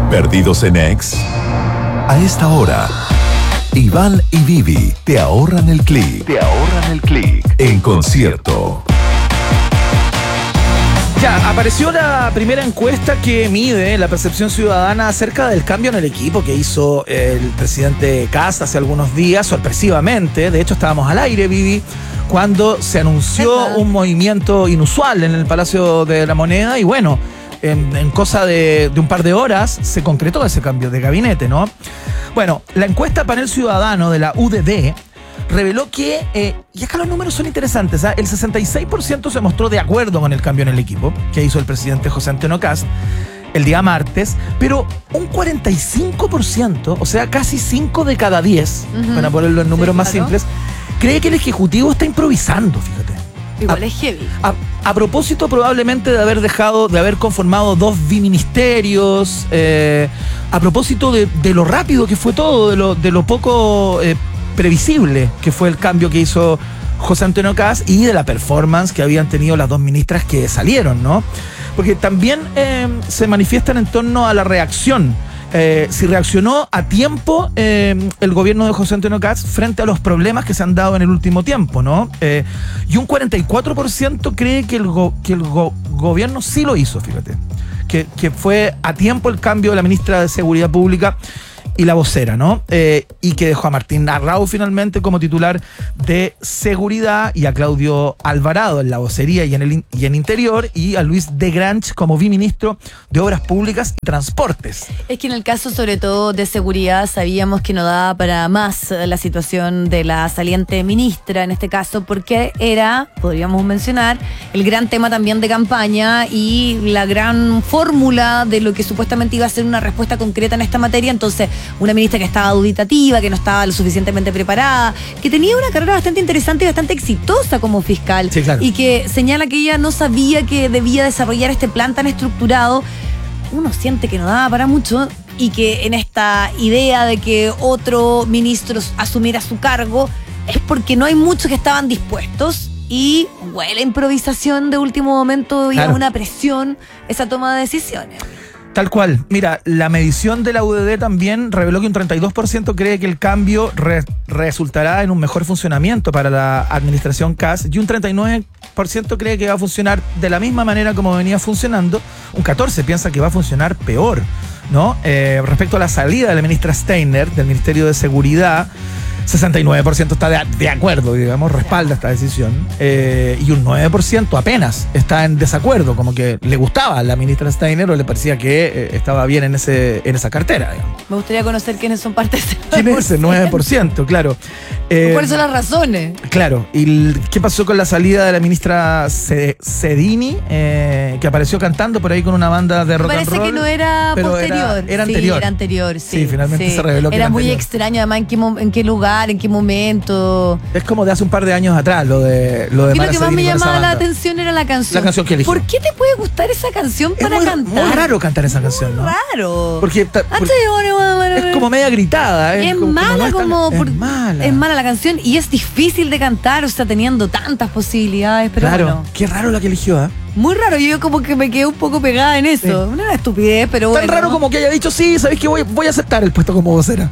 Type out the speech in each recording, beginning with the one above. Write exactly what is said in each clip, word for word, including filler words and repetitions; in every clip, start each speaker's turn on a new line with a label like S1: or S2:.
S1: ¿Perdidos en Ex? A esta hora, Iván y Vivi te ahorran el clic. Te ahorran el clic. En concierto.
S2: Ya, apareció la primera encuesta que mide la percepción ciudadana acerca del cambio en el equipo que hizo el presidente Kast hace algunos días, sorpresivamente. De hecho, estábamos al aire, Vivi, cuando se anunció un movimiento inusual en el Palacio de la Moneda y bueno, en, en cosa de, de un par de horas se concretó ese cambio de gabinete, ¿no? Bueno, la encuesta Panel Ciudadano de la U D D reveló que, eh, y acá los números son interesantes, ¿eh? El sesenta y seis por ciento se mostró de acuerdo con el cambio en el equipo que hizo el presidente José Antonio Kast el día martes, pero un cuarenta y cinco por ciento, o sea, casi cinco de cada diez, uh-huh. para ponerlo en números sí, más claro. simples, cree que el Ejecutivo está improvisando, fíjate.
S3: Igual
S2: a,
S3: es heavy.
S2: A, a propósito probablemente de haber dejado, de haber conformado dos biministerios, eh, a propósito de, de lo rápido que fue todo, de lo, de lo poco eh, previsible que fue el cambio que hizo José Antonio Kast y de la performance que habían tenido las dos ministras que salieron, ¿no? Porque también eh, se manifiestan en torno a la reacción. Eh, si reaccionó a tiempo eh, el gobierno de José Antonio Kast frente a los problemas que se han dado en el último tiempo, ¿no? Eh, y un cuarenta y cuatro por ciento cree que el, go, que el go, gobierno sí lo hizo, fíjate. Que, que fue a tiempo el cambio de la ministra de Seguridad Pública y la vocera, ¿no? Eh, y que dejó a Martín Arrau finalmente como titular de Seguridad y a Claudio Alvarado en la vocería y en el y en Interior y a Luis de Grange como viceministro de Obras Públicas y Transportes.
S3: Es que en el caso sobre todo de Seguridad sabíamos que no daba para más la situación de la saliente ministra en este caso porque era, podríamos mencionar, el gran tema también de campaña y la gran fórmula de lo que supuestamente iba a ser una respuesta concreta en esta materia. Entonces, una ministra que estaba dubitativa, que no estaba lo suficientemente preparada, que tenía una carrera bastante interesante y bastante exitosa como fiscal.
S2: Sí, claro.
S3: Y que señala que ella no sabía que debía desarrollar este plan tan estructurado. Uno siente que no daba para mucho y que en esta idea de que otro ministro asumiera su cargo es porque no hay muchos que estaban dispuestos y huele a improvisación de último momento y claro. a una presión esa toma de decisiones.
S2: Tal cual. Mira, la medición de la U D D también reveló que un treinta y dos por ciento cree que el cambio re resultará en un mejor funcionamiento para la administración Kast y un treinta y nueve por ciento cree que va a funcionar de la misma manera como venía funcionando. Un catorce por ciento piensa que va a funcionar peor, ¿no? Eh, respecto a la salida de la ministra Steiner del Ministerio de Seguridad, sesenta y nueve por ciento está de, de acuerdo, digamos, respalda esta decisión. Eh, y un nueve por ciento apenas está en desacuerdo, como que le gustaba a la ministra Steiner o le parecía que eh, estaba bien en ese en esa cartera, digamos.
S3: Me gustaría conocer quiénes son parte de ese nueve por ciento.
S2: ¿Quién es ese nueve por ciento? Claro.
S3: Eh, ¿Cuáles son las razones?
S2: Claro. ¿Y qué pasó con la salida de la ministra Cedini, eh, que apareció cantando por ahí con una banda de rock and roll?
S3: Parece que no era posterior.
S2: Era, era
S3: sí,
S2: anterior.
S3: Era anterior, sí.
S2: Sí, finalmente
S3: sí.
S2: se reveló que era
S3: Era muy
S2: anterior.
S3: extraño, además, en qué, en qué lugar, en qué momento.
S2: Es como de hace un par de años atrás, lo de lo de
S3: Y
S2: Mara
S3: lo que más
S2: Cedini
S3: me
S2: con esa
S3: llamaba la
S2: banda.
S3: atención era la canción.
S2: La canción que eligió.
S3: ¿Por qué te puede gustar esa canción
S2: Es
S3: para
S2: muy,
S3: cantar?
S2: muy raro cantar esa canción, ¿no?
S3: Muy raro.
S2: Porque, ta, porque es como media gritada. Es,
S3: es
S2: como,
S3: mala
S2: como, no es, tan,
S3: como por,
S2: es mala.
S3: es mala la canción y es difícil de cantar, o sea, teniendo tantas posibilidades, pero
S2: claro,
S3: bueno.
S2: Qué raro la que eligió, ¿eh?
S3: Muy raro, yo como que me quedé un poco pegada en eso. Sí. Una estupidez, pero
S2: Tan
S3: bueno.
S2: raro como que haya dicho, sí, ¿sabéis que voy, voy a aceptar el puesto como vocera?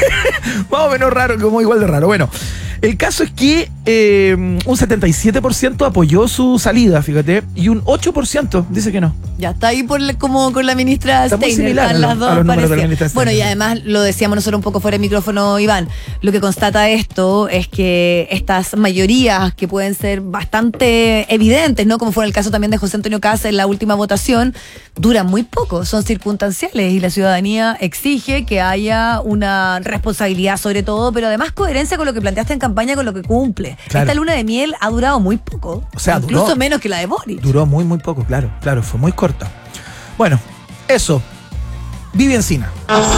S2: Más o menos raro, como igual de raro. Bueno, el caso es que eh, un setenta y siete por ciento apoyó su salida, fíjate, y un ocho por ciento dice que no.
S3: Ya está ahí por, como con la ministra
S2: está
S3: Steiner.
S2: Muy similar
S3: Están
S2: a,
S3: las
S2: lo,
S3: dos
S2: a los números de la ministra
S3: Bueno,
S2: Steiner.
S3: y además lo decíamos nosotros un poco fuera de micrófono, Iván. Lo que constata esto es que estas mayorías que pueden ser bastante evidentes, ¿no? Como fue el caso también de José Antonio Kast en la última votación, duran muy poco, son circunstanciales y la ciudadanía exige que haya una responsabilidad sobre todo, pero además coherencia con lo que planteaste en campaña, con lo que cumple. Claro. Esta luna de miel ha durado muy poco,
S2: o sea,
S3: incluso
S2: duró,
S3: menos que la de Boric.
S2: Duró muy, muy poco, claro, claro, fue muy corta. Bueno, eso. Vivi Encina.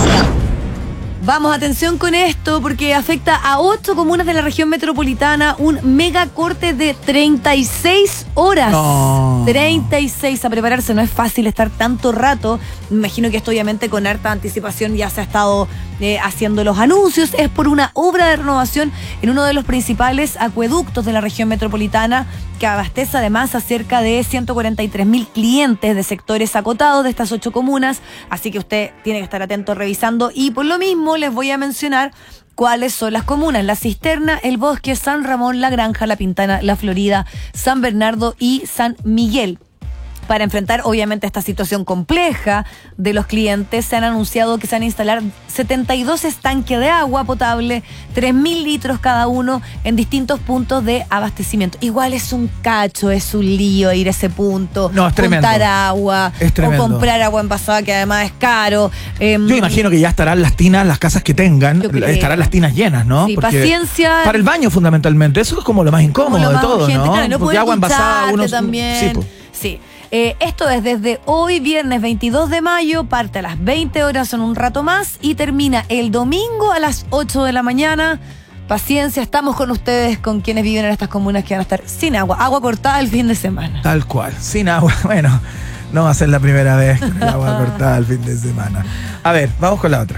S3: Vamos, atención con esto, porque afecta a ocho comunas de la región metropolitana, un mega corte de treinta y seis horas.
S2: No.
S3: treinta y seis a prepararse, no es fácil estar tanto rato. Me imagino que esto obviamente con harta anticipación ya se ha estado eh, haciendo los anuncios. Es por una obra de renovación en uno de los principales acueductos de la región metropolitana, que abastece además a cerca de ciento cuarenta y tres mil clientes de sectores acotados de estas ocho comunas. Así que usted tiene que estar atento revisando. Y por lo mismo les voy a mencionar cuáles son las comunas: La Cisterna, El Bosque, San Ramón, La Granja, La Pintana, La Florida, San Bernardo y San Miguel. Para enfrentar obviamente esta situación compleja de los clientes, se han anunciado que se van a instalar setenta y dos estanques de agua potable, tres mil litros cada uno, en distintos puntos de abastecimiento. Igual es un cacho, es un lío ir a ese punto,
S2: no, es tremendo.
S3: Juntar agua,
S2: es tremendo.
S3: O comprar agua envasada, que además es caro. Eh,
S2: Yo imagino que ya estarán las tinas, las casas que tengan, estarán las tinas llenas, ¿no?
S3: Sí,
S2: porque
S3: paciencia.
S2: Para el baño fundamentalmente, eso es como lo más incómodo
S3: lo
S2: de
S3: más
S2: todo,
S3: urgente,
S2: ¿no?
S3: Claro, no
S2: porque agua envasada uno
S3: también.
S2: Sí, pues.
S3: Sí. Eh, esto es desde hoy, viernes veintidós de mayo, parte a las veinte horas en un rato más y termina el domingo a las ocho de la mañana. Paciencia, estamos con ustedes, con quienes viven en estas comunas que van a estar sin agua. Agua cortada el fin de semana.
S2: Tal cual, sin agua. Bueno, no va a ser la primera vez con el agua cortada el fin de semana. A ver, vamos con la otra.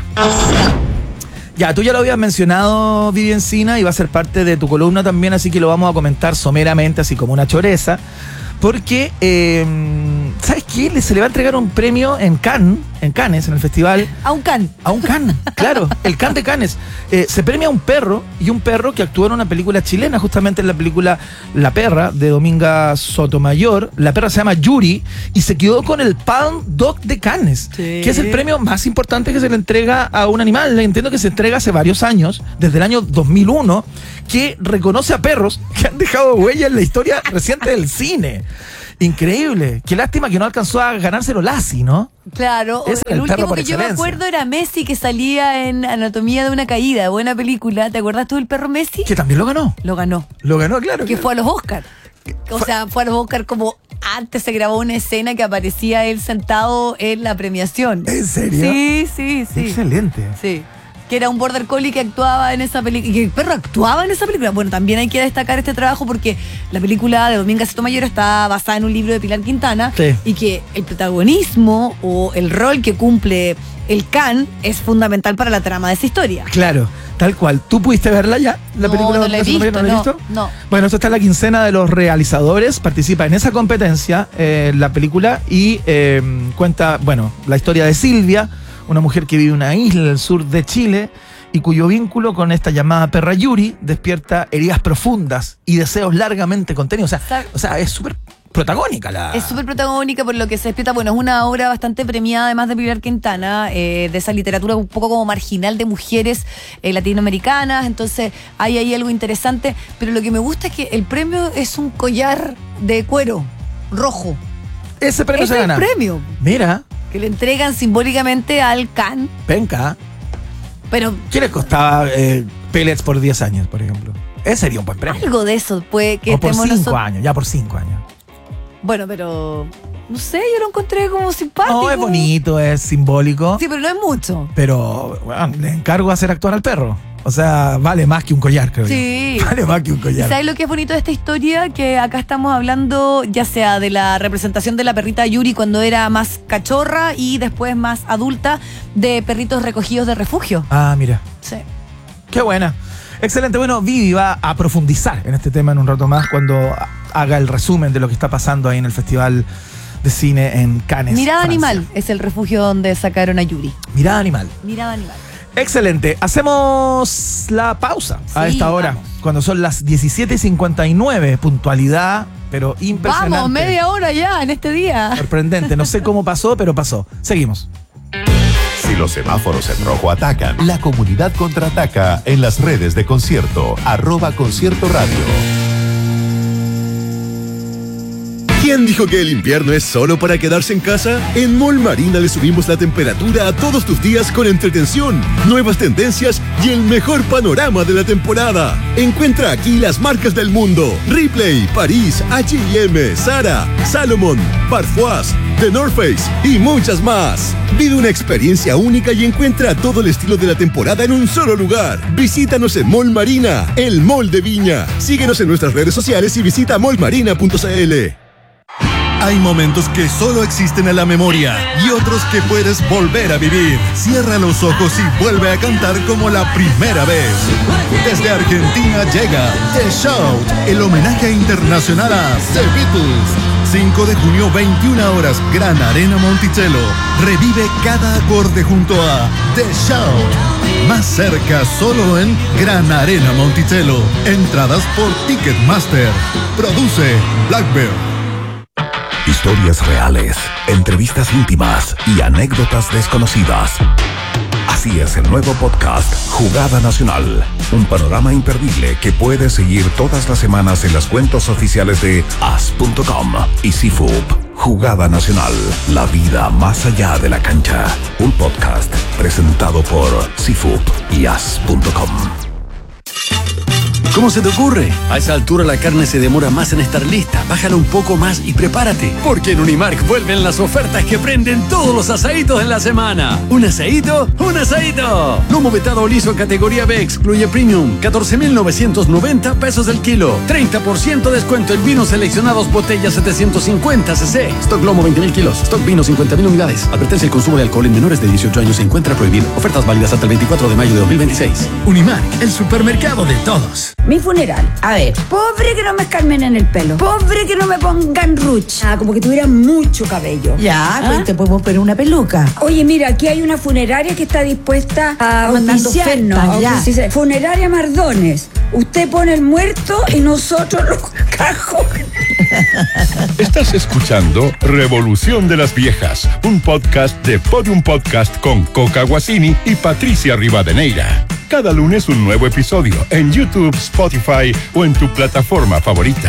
S2: Ya, tú ya lo habías mencionado, Vivi Encina, y va a ser parte de tu columna también, así que lo vamos a comentar someramente, así como una choreza. Porque, eh, ¿sabes qué? Se le va a entregar un premio en Cannes, en Cannes, en el festival.
S3: A un can.
S2: A un can, claro, el can de Cannes. Eh, se premia a un perro, y un perro que actuó en una película chilena, justamente en la película La Perra, de Dominga Sotomayor. La perra se llama Yuri, y se quedó con el Palm Dog de Cannes, sí. Que es el premio más importante que se le entrega a un animal. Entiendo que se entrega hace varios años, desde el año dos mil uno, que reconoce a perros que han dejado huella en la historia reciente del cine. Increíble. Qué lástima que no alcanzó a ganárselo Lassie, ¿no?
S3: Claro.
S2: Es
S3: el, el último que yo me acuerdo era Messi, que salía en Anatomía de una Caída. Buena película. ¿Te acuerdas tú del perro Messi?
S2: Que también lo ganó.
S3: Lo ganó.
S2: Lo ganó, claro.
S3: Que
S2: claro.
S3: fue a los Oscars. O fue... sea, fue a los Oscars como antes se grabó una escena que aparecía él sentado en la premiación.
S2: ¿En serio?
S3: Sí, sí, sí.
S2: Excelente.
S3: Sí. Que era un border collie que actuaba en esa película, y que el perro actuaba en esa película. Bueno, también hay que destacar este trabajo porque la película de Dominga Sotomayor está basada en un libro de Pilar Quintana,
S2: sí.
S3: Y que el protagonismo o el rol que cumple el can es fundamental para la trama de esa historia.
S2: Claro, tal cual. ¿Tú pudiste verla ya? La
S3: no,
S2: película
S3: no la he visto,
S2: ¿no la he visto?
S3: No, no.
S2: Bueno, esto está en la quincena de los realizadores, participa en esa competencia, eh, la película, y eh, cuenta, bueno, la historia de Silvia, una mujer que vive en una isla del sur de Chile y cuyo vínculo con esta llamada perra Yuri despierta heridas profundas y deseos largamente contenidos. O sea, o sea es súper protagónica la...
S3: Es súper protagónica por lo que se despierta. Bueno, es una obra bastante premiada, además de Pilar Quintana, eh, de esa literatura un poco como marginal de mujeres eh, latinoamericanas. Entonces hay ahí algo interesante. Pero lo que me gusta es que el premio es un collar de cuero rojo.
S2: Ese premio
S3: Ese
S2: se
S3: es
S2: gana.
S3: el premio.
S2: Mira.
S3: Que le entregan simbólicamente al can.
S2: Penca.
S3: Pero
S2: ¿qué le costaba eh, pellets por diez años, por ejemplo? Ese sería un buen premio.
S3: Algo de eso puede que
S2: o por
S3: estemos
S2: cinco
S3: nosotros...
S2: años, ya por cinco años.
S3: Bueno, pero... No sé, yo lo encontré como simpático.
S2: No, es bonito, es simbólico.
S3: Sí, pero no es mucho.
S2: Pero, bueno, le encargo hacer actuar al perro. O sea, vale más que un collar, creo
S3: sí.
S2: yo. Vale más que un collar.
S3: ¿Y sabes lo que es bonito de esta historia? Que acá estamos hablando ya sea de la representación de la perrita Yuri cuando era más cachorra y después más adulta, de perritos recogidos de refugio.
S2: Ah, mira.
S3: Sí.
S2: Qué buena. Excelente. Bueno, Vivi va a profundizar en este tema en un rato más cuando haga el resumen de lo que está pasando ahí en el Festival de Cine en Cannes,
S3: Mirada
S2: Francia.
S3: Animal es el refugio donde sacaron a Yuri.
S2: Mirada Animal.
S3: Mirada Animal.
S2: Excelente. Hacemos la pausa a
S3: Sí,
S2: esta hora,
S3: vamos.
S2: cuando son las diecisiete y cincuenta y nueve, puntualidad, pero impresionante.
S3: Vamos, media hora ya en este día.
S2: Sorprendente. No sé cómo pasó, pero pasó. Seguimos.
S1: Si los semáforos en rojo atacan, la comunidad contraataca en las redes de Concierto, arroba Concierto Radio.
S4: ¿Quién dijo que el invierno es solo para quedarse en casa? En Mall Marina le subimos la temperatura a todos tus días con entretención, nuevas tendencias y el mejor panorama de la temporada. Encuentra aquí las marcas del mundo: Ripley, París, H y M, Zara, Salomon, Parfois, The North Face y muchas más. Vive una experiencia única y encuentra todo el estilo de la temporada en un solo lugar. Visítanos en Mall Marina, el mall de Viña. Síguenos en nuestras redes sociales y visita mall marina punto c l. Hay momentos que solo existen en la memoria y otros que puedes volver a vivir. Cierra los ojos y vuelve a cantar como la primera vez. Desde Argentina llega The Shout, el homenaje internacional a The Beatles. cinco de junio, veintiuna horas, Gran Arena Monticello. Revive cada acorde junto a The Shout. Más cerca, solo en Gran Arena Monticello. Entradas por Ticketmaster. Produce Blackbird.
S1: Historias reales, entrevistas íntimas y anécdotas desconocidas. Así es el nuevo podcast Jugada Nacional, un panorama imperdible que puedes seguir todas las semanas en las cuentas oficiales de as punto com y C F U P. Jugada Nacional, la vida más allá de la cancha. Un podcast presentado por C F U P y as punto com.
S5: ¿Cómo se te ocurre? A esa altura la carne se demora más en estar lista. Bájala un poco más y prepárate. Porque en Unimark vuelven las ofertas que prenden todos los asaditos en la semana. ¿Un asadito? ¡Un asadito! Lomo vetado liso categoría B excluye Premium. catorce mil novecientos noventa pesos el kilo. treinta por ciento descuento en vinos seleccionados botellas setecientos cincuenta centilitros. Stock Lomo veinte mil kilos. Stock vino cincuenta mil unidades. Advertencia: el consumo de alcohol en menores de dieciocho años se encuentra prohibido. Ofertas válidas hasta el veinticuatro de mayo de dos mil veintiséis.
S6: Unimark, el supermercado de todos.
S7: Mi funeral. A ver, pobre que no me escarmen en el pelo. Pobre que no me pongan ruch. Ah, como que tuviera mucho cabello.
S8: Ya,
S7: ¿Ah?
S8: pues te podemos poner una peluca.
S7: Oye, mira, aquí hay una funeraria que está dispuesta a
S8: Mandando
S7: auspiciarnos.
S8: ofertas, ya.
S7: Auspici- Funeraria Mardones. Usted pone el muerto y nosotros los cajones.
S9: Estás escuchando Revolución de las Viejas, un podcast de Podium Podcast con Coca Guasini y Patricia Rivadeneira. Cada lunes un nuevo episodio en YouTube, Spotify o en tu plataforma favorita.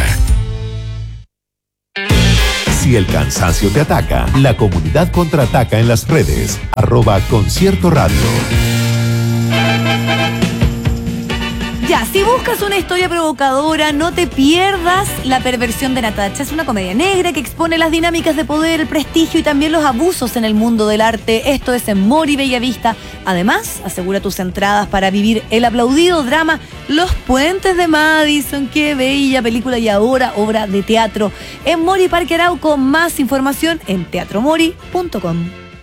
S1: Si el cansancio te ataca, la comunidad contraataca en las redes. Arroba Concierto Radio.
S3: Ya, si buscas una historia provocadora, no te pierdas La perversión de Natacha. Es una comedia negra que expone las dinámicas de poder, el prestigio y también los abusos en el mundo del arte. Esto es en Mori Bellavista. Además, asegura tus entradas para vivir el aplaudido drama Los Puentes de Madison. Qué bella película y ahora obra de teatro. En Mori Parque Arauco, más información en teatro mori punto com.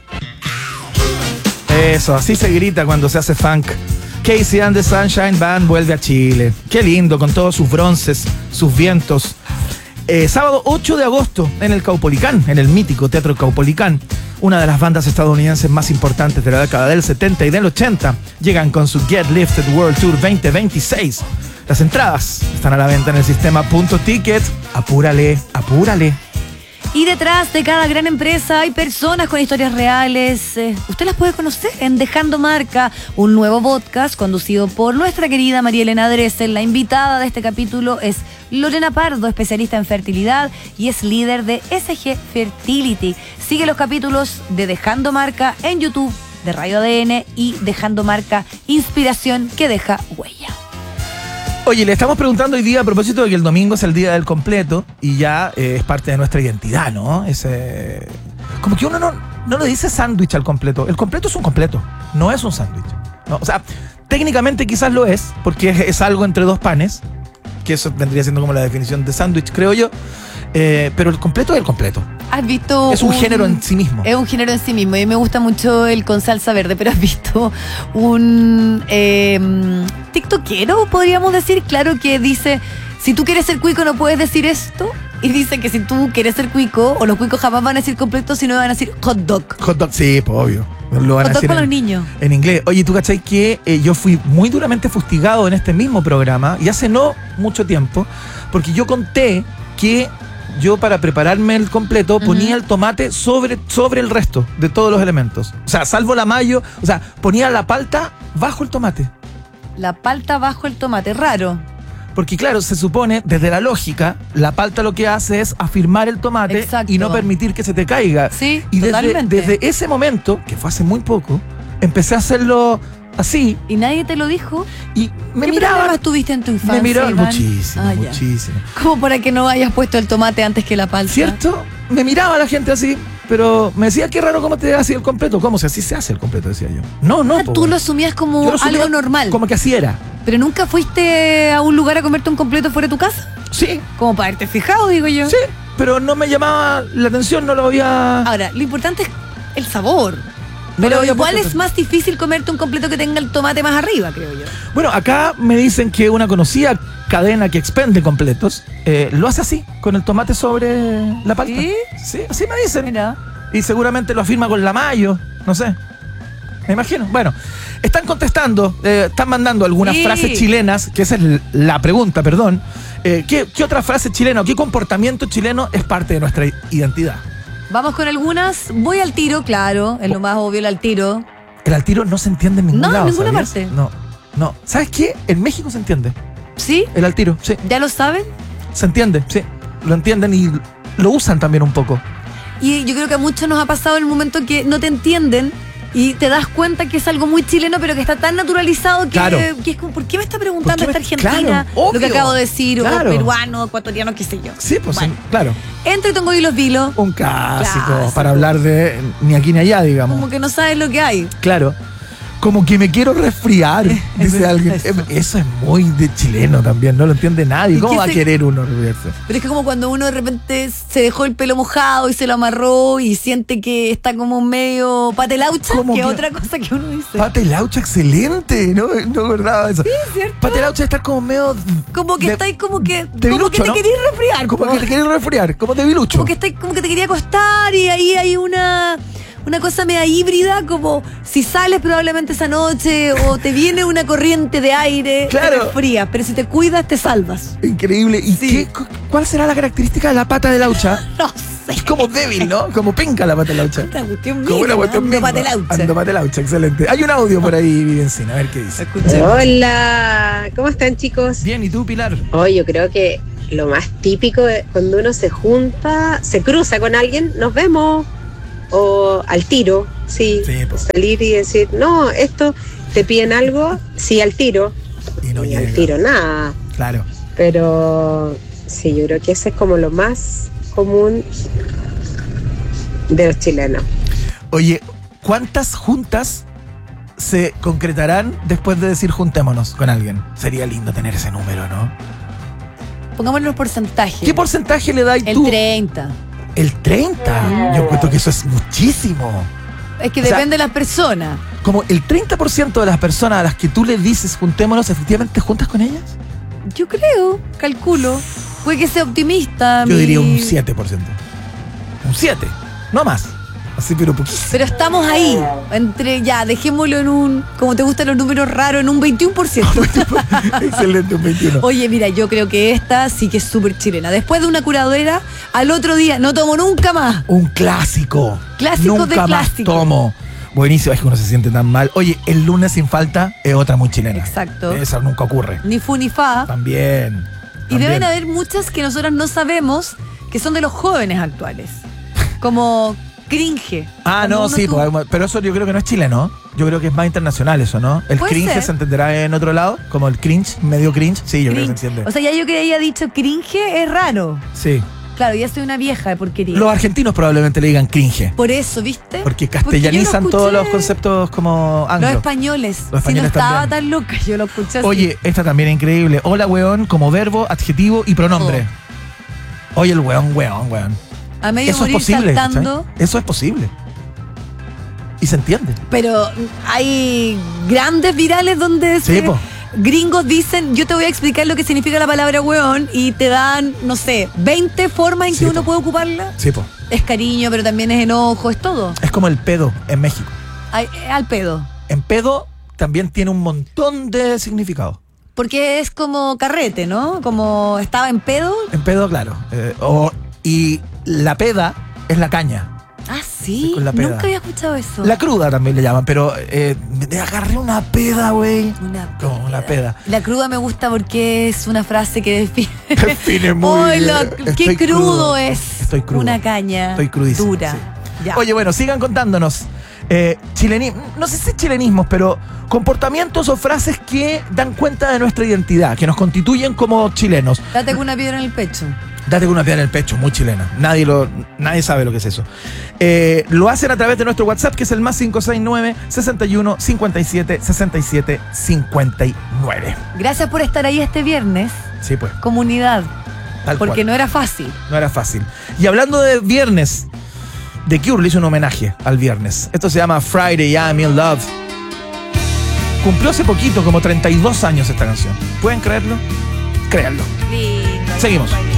S2: Eso, así se grita cuando se hace funk. Casey and the Sunshine Band vuelve a Chile. Qué lindo, con todos sus bronces, sus vientos. Eh, sábado ocho de agosto en el Caupolicán, en el mítico Teatro Caupolicán. Una de las bandas estadounidenses más importantes de la década del setenta y del ochenta. Llegan con su Get Lifted World Tour veinte veintiséis. Las entradas están a la venta en el sistema Punto Ticket. Apúrale, apúrale.
S3: Y detrás de cada gran empresa hay personas con historias reales. Eh, usted las puede conocer en Dejando Marca, un nuevo podcast conducido por nuestra querida María Elena Dressel. La invitada de este capítulo es Lorena Pardo, especialista en fertilidad y es líder de S G Fertility. Sigue los capítulos de Dejando Marca en YouTube de Radio A D N y Dejando Marca, inspiración que deja huella.
S2: Oye, le estamos preguntando hoy día a propósito de que el domingo es el día del completo y ya eh, es parte de nuestra identidad, ¿no? Es, eh, como que uno no, no le dice sándwich al completo. El completo es un completo, no es un sándwich, ¿no? O sea, técnicamente quizás lo es, porque es, es algo entre dos panes, que eso vendría siendo como la definición de sándwich, creo yo. Eh, pero el completo es el completo.
S3: ¿Has visto?
S2: Es un, un género en sí mismo.
S3: Es un género en sí mismo. Y me gusta mucho el con salsa verde, pero has visto un eh, tiktokero, podríamos decir, claro, que dice: si tú quieres ser cuico no puedes decir esto. Y dice que si tú quieres ser cuico, o los cuicos jamás van a decir completo, sino van a decir hot dog.
S2: Hot dog, sí, pues obvio. Lo van
S3: hot
S2: a
S3: dog
S2: decir
S3: para
S2: en,
S3: los niños.
S2: En inglés. Oye, ¿tú cachai que eh, yo fui muy duramente fustigado en este mismo programa, y hace no mucho tiempo, porque yo conté que yo, para prepararme el completo, ponía uh-huh. el tomate sobre, sobre el resto de todos los elementos. O sea, salvo la mayo, o sea, ponía la palta bajo el tomate.
S3: La palta bajo el tomate, raro.
S2: Porque claro, se supone, desde la lógica, la palta lo que hace es afirmar el tomate. Exacto. Y no permitir que se te caiga.
S3: Sí,
S2: y desde,
S3: totalmente.
S2: desde ese momento, que fue hace muy poco, empecé a hacerlo así.
S3: ¿Y nadie te lo dijo?
S2: Y me
S3: ¿Qué
S2: miraban.
S3: problemas tuviste en tu infancia,
S2: Me miraban
S3: Iván?
S2: muchísimo,
S3: ah,
S2: muchísimo.
S3: ¿Cómo para que no hayas puesto el tomate antes que la palta?
S2: ¿Cierto? Me miraba la gente así, pero me decía, qué raro cómo te hacía el completo. ¿Cómo? Si así se hace el completo, decía yo. No, no.
S3: Ah,
S2: po,
S3: tú lo asumías como
S2: lo asumía
S3: algo normal.
S2: Como que así era.
S3: ¿Pero nunca fuiste a un lugar a comerte un completo fuera de tu casa?
S2: Sí.
S3: Como para haberte fijado, digo yo.
S2: Sí, pero no me llamaba la atención, no lo había...
S3: Ahora, lo importante es el sabor.
S2: No le
S3: Pero
S2: había
S3: igual
S2: puesto
S3: es más difícil comerte un completo que tenga el tomate más arriba, creo yo.
S2: Bueno, acá me dicen que una conocida cadena que expende completos eh, lo hace así, con el tomate sobre la palta.
S3: ¿Sí?
S2: Sí, así me dicen.
S3: Mira.
S2: Y seguramente lo afirma con la mayo, no sé. Me imagino. Bueno, están contestando, eh, están mandando algunas
S3: Sí.
S2: frases chilenas, que esa es la pregunta, perdón. Eh, ¿qué, ¿Qué otra frase chilena o qué comportamiento chileno es parte de nuestra identidad?
S3: Vamos con algunas. Voy al tiro, claro. Es lo más obvio el al tiro.
S2: El al tiro no se entiende en ningún
S3: No, en
S2: lado,
S3: ninguna
S2: ¿sabías?
S3: parte.
S2: No, no. ¿Sabes qué? En México se entiende.
S3: ¿Sí?
S2: El al tiro, sí.
S3: ¿Ya lo saben?
S2: Se entiende, sí. Lo entienden y lo usan también un poco.
S3: Y yo creo que a muchos nos ha pasado el momento que no te entienden y te das cuenta que es algo muy chileno, pero que está tan naturalizado que,
S2: Claro.
S3: que es como, ¿por qué me está preguntando
S2: ¿Por
S3: esta
S2: qué me-
S3: argentina
S2: claro,
S3: lo que
S2: obvio.
S3: acabo de decir?
S2: Claro.
S3: O peruano, ecuatoriano, qué sé yo.
S2: Sí, pues
S3: Bueno.
S2: sí, claro.
S3: Entre Tongo y los Vilos,
S2: Un clásico,
S3: Clásico.
S2: para hablar de ni aquí ni allá, digamos.
S3: como que no sabes lo que hay.
S2: Claro. Como que me quiero resfriar, dice
S3: verdad,
S2: alguien.
S3: eso.
S2: Eso. eso es muy de chileno también, no lo entiende nadie.
S3: ¿Y
S2: ¿Cómo
S3: qué
S2: va a
S3: se-
S2: querer uno resfriarse?
S3: Pero es que como cuando uno de repente se dejó el pelo mojado y se lo amarró y siente que está como medio patelaucha,
S2: Como
S3: que es
S2: que-
S3: otra cosa que uno dice.
S2: Patelaucha, excelente, ¿no? No acordaba de eso. Sí,
S3: ¿cierto?
S2: Patelaucha está como medio.
S3: Como que
S2: de-
S3: estáis como que,
S2: de
S3: como
S2: bilucho,
S3: que te
S2: ¿no?
S3: querías resfriar.
S2: Como
S3: po.
S2: que te querés resfriar, como de bilucho.
S3: Como que estáis, como que te quería acostar y ahí hay una, una cosa media híbrida, como si sales probablemente esa noche o te viene una corriente de aire,
S2: Claro.
S3: te resfrías, pero si te cuidas te salvas.
S2: Increíble. ¿Y
S3: Sí.
S2: qué, cu- cuál será la característica de la pata de laucha?
S3: No sé.
S2: Es como débil, ¿no? Como pinca la pata de laucha.
S3: Esta cuestión
S2: Como una
S3: mínima,
S2: cuestión
S3: ando
S2: misma.
S3: patelaucha.
S2: Ando patelaucha, excelente. Hay un audio por ahí, Vivencina, a ver qué dice.
S3: Escuchemos.
S8: Hola, ¿cómo están chicos?
S2: Bien, ¿y tú, Pilar?
S8: Hoy yo creo que lo más típico es cuando uno se junta, se cruza con alguien, nos vemos, o al tiro, sí,
S2: Sí, pues.
S8: salir y decir, no, esto, te piden algo, sí, al tiro,
S2: Y no
S8: y al
S2: llega.
S8: tiro nada,
S2: Claro.
S8: pero sí, yo creo que ese es como lo más común de los chilenos.
S2: Oye, ¿cuántas juntas se concretarán después de decir juntémonos con alguien? Sería lindo tener ese número, ¿no?
S3: Pongámosle los porcentajes.
S2: ¿Qué porcentaje le dais
S3: El
S2: tú?
S3: treinta.
S2: El treinta. Yo encuentro que eso es muchísimo.
S3: Es que
S2: O sea,
S3: depende de las personas.
S2: Como el treinta por ciento de las personas a las que tú le dices juntémonos, efectivamente juntas con ellas.
S3: Yo creo, calculo. Puede que sea optimista.
S2: Yo
S3: mi-
S2: diría un siete por ciento. Un siete, no más. Así, pero poquísimo.
S3: Pero estamos ahí, entre ya, dejémoslo en un, como te gustan los números raros, en un veintiuno por ciento.
S2: Excelente, un veintiuno.
S3: Oye, mira, yo creo que esta sí que es súper chilena. Después de una curadera, al otro día, no tomo nunca más.
S2: Un clásico.
S3: Clásico
S2: Nunca
S3: de
S2: más
S3: clásico.
S2: tomo. Buenísimo, es que uno se siente tan mal. Oye, el lunes sin falta es otra muy chilena.
S3: Exacto.
S2: Eso nunca ocurre.
S3: Ni fu ni fa.
S2: También.
S3: Y deben haber muchas que nosotros no sabemos que son de los jóvenes actuales. Como cringe.
S2: Ah,
S3: Cuando
S2: no,
S3: uno
S2: sí,
S3: tú-
S2: pues, pero eso yo creo que no es chileno. Yo creo que es más internacional eso, ¿no? El
S3: Puede
S2: cringe
S3: ser.
S2: se entenderá en otro lado, como el cringe, medio cringe. Sí, yo creo que
S3: cringe.
S2: se entiende.
S3: O sea, ya yo que había dicho cringe es raro.
S2: Sí.
S3: Claro, ya soy una vieja de porquería.
S2: Los argentinos probablemente le digan cringe.
S3: Por eso, ¿viste?
S2: Porque
S3: yo lo
S2: castellanizan
S3: escuché.
S2: todos los conceptos como
S3: Los
S2: anglo.
S3: españoles.
S2: Los
S3: si no
S2: españoles
S3: estaba
S2: también.
S3: tan loca, yo lo escuché así.
S2: Oye, esta también es increíble. Hola, weón, como verbo, adjetivo y pronombre. Oye, el weón, weón, weón.
S3: a medio
S2: Eso es
S3: morir
S2: posible.
S3: saltando.
S2: ¿cachai? Eso es posible. Y se entiende.
S3: Pero hay grandes virales donde
S2: Sí,
S3: se-
S2: po.
S3: gringos dicen, yo te voy a explicar lo que significa la palabra weón y te dan, no sé, veinte formas en
S2: Sí,
S3: que uno
S2: po.
S3: puede ocuparla.
S2: Sí, po.
S3: Es cariño, pero también es enojo, es todo.
S2: Es como el pedo en México.
S3: Ay, eh, al pedo.
S2: En pedo también tiene un montón de significados.
S3: Porque es como carrete, ¿no? Como estaba en pedo.
S2: En pedo, claro. Eh, o, y la peda es la caña.
S3: Ah, sí.
S2: con la peda.
S3: Nunca había escuchado eso.
S2: La cruda también le llaman, pero eh, me agarré una peda, güey.
S3: Una
S2: Como una peda.
S3: La cruda me gusta porque es una frase que define.
S2: Define muy
S3: Ay, la-
S2: bien.
S3: qué
S2: Estoy
S3: crudo,
S2: crudo.
S3: es.
S2: Estoy crudo.
S3: Una caña.
S2: Estoy crudísimo,
S3: Dura.
S2: sí.
S3: Ya.
S2: Oye, bueno, sigan contándonos. Eh, chileni- no sé si chilenismos, pero comportamientos o frases que dan cuenta de nuestra identidad, que nos constituyen como chilenos.
S3: Date con una piedra en el pecho.
S2: Date con una piedra en el pecho, muy chilena. Nadie lo, nadie sabe lo que es eso. Eh, lo hacen a través de nuestro WhatsApp, que es el más cinco seis nueve, sesenta y uno, cincuenta y siete, sesenta y siete, cincuenta y nueve.
S3: Gracias por estar ahí este viernes.
S2: Sí, pues.
S3: Comunidad.
S2: Tal
S3: porque
S2: cual.
S3: no era fácil.
S2: No era fácil. Y hablando de viernes, The Cure le hizo un homenaje al viernes. Esto se llama Friday, I'm in Love. Cumplió hace poquito, como treinta y dos años esta canción. ¿Pueden creerlo? Créanlo.
S3: Lindo.
S2: Seguimos.